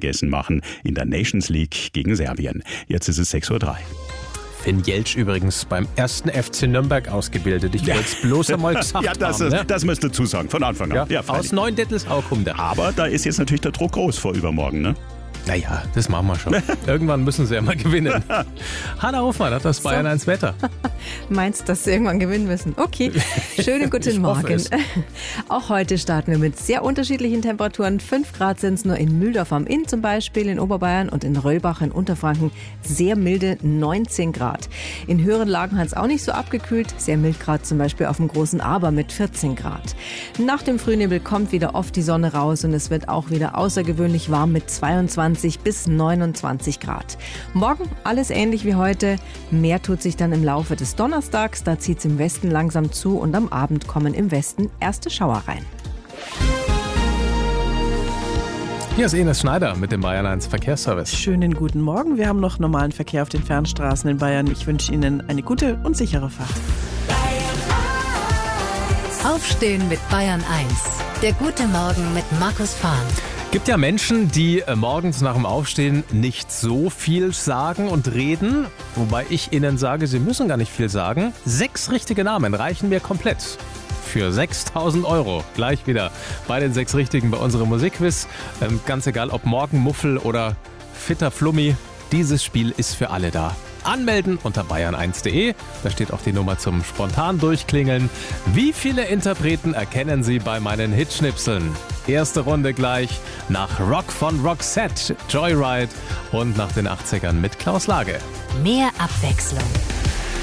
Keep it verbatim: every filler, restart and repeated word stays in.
Mittagessen machen in der Nations League gegen Serbien. Jetzt ist es sechs Uhr drei. Finn Jeltsch übrigens beim ersten F C Nürnberg ausgebildet. Ich wollte es bloß einmal gesagt Ja, das, haben. ist, Ne? das müsst ihr zusagen, von Anfang an. Ja, Ja, aus Neuendettelsau kommt er. Aber da ist jetzt natürlich der Druck groß vor übermorgen, ne? Naja, das machen wir schon. Irgendwann müssen sie ja mal gewinnen. Hanna Hofmann hat das Bayern eins Wetter. Meinst, dass sie irgendwann gewinnen müssen? Okay, schönen guten Ich hoffe Morgen. es. Auch heute starten wir mit sehr unterschiedlichen Temperaturen. fünf Grad sind es nur in Mühldorf am Inn zum Beispiel in Oberbayern und in Röllbach in Unterfranken sehr milde neunzehn Grad. In höheren Lagen hat es auch nicht so abgekühlt. Sehr mild Grad zum Beispiel auf dem Großen Aber mit vierzehn Grad. Nach dem Frühnebel kommt wieder oft die Sonne raus und es wird auch wieder außergewöhnlich warm mit zweiundzwanzig bis neunundzwanzig Grad. Morgen alles ähnlich wie heute. Mehr tut sich dann im Laufe des Donnerstags. Da zieht es im Westen langsam zu und am Abend kommen im Westen erste Schauer rein. Hier ist Ines Schneider mit dem Bayern eins Verkehrsservice. Schönen guten Morgen. Wir haben noch normalen Verkehr auf den Fernstraßen in Bayern. Ich wünsche Ihnen eine gute und sichere Fahrt. Aufstehen mit Bayern eins. Der gute Morgen mit Markus Fahn. Gibt ja Menschen, die äh, morgens nach dem Aufstehen nicht so viel sagen und reden. Wobei ich ihnen sage, sie müssen gar nicht viel sagen. Sechs richtige Namen reichen mir komplett. Für sechstausend Euro. Gleich wieder bei den sechs Richtigen bei unserem Musikquiz. Ähm, ganz egal, ob Morgenmuffel oder fitter Flummi. Dieses Spiel ist für alle da. Anmelden unter bayern eins punkt de. Da steht auch die Nummer zum spontan durchklingeln. Wie viele Interpreten erkennen Sie bei meinen Hitschnipseln? Erste Runde gleich nach Rock von Roxette, Joyride und nach den achtzigern mit Klaus Lage. Mehr Abwechslung.